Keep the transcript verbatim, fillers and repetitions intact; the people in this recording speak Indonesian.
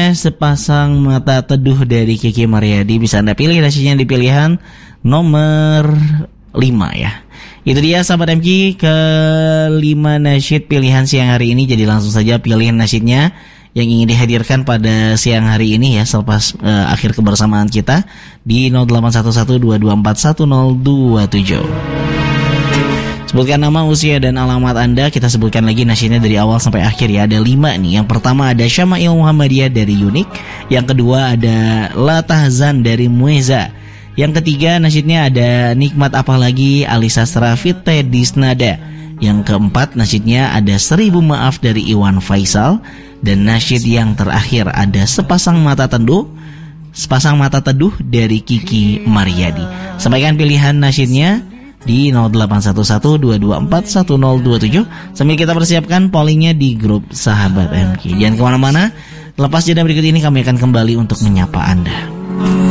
nasyidnya Sepasang Mata Teduh dari Kiki Maryadi. Bisa Anda pilih nasyidnya di pilihan nomor lima ya. Itu dia sahabat M K, ke lima nasyid pilihan siang hari ini. Jadi langsung saja pilih nasyidnya yang ingin dihadirkan pada siang hari ini ya, selepas uh, akhir kebersamaan kita di nol delapan satu satu dua dua empat satu nol dua tujuh. Sebutkan nama, usia, dan alamat Anda. Kita sebutkan lagi nasyidnya dari awal sampai akhir ya. Ada lima nih. Yang pertama ada Syama'il Muhammadiyah dari Unik. Yang kedua ada La Tahzan dari Mueza. Yang ketiga nasyidnya ada Nikmat Apalagi Alisa Strafit Disnada. Yang keempat nasyidnya ada Seribu Maaf dari Iwan Faisal. Dan nasyid yang terakhir ada Sepasang Mata Teduh Sepasang Mata Teduh dari Kiki Maryadi. Sampaikan pilihan nasyidnya di nol delapan satu satu dua dua empat satu nol dua tujuh sambil kita persiapkan pollingnya di grup Sahabat M K. Jangan kemana-mana, lepas jeda berikut ini kami akan kembali untuk menyapa Anda.